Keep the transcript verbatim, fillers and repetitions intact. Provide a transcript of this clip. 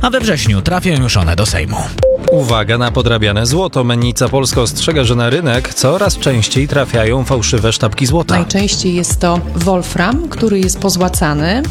a we wrześniu trafią już one do Sejmu. Uwaga na podrabiane złoto. Mennica Polska ostrzega, że na rynek coraz częściej trafiają fałszywe sztabki złota. Najczęściej jest to wolfram, który jest pozłacany.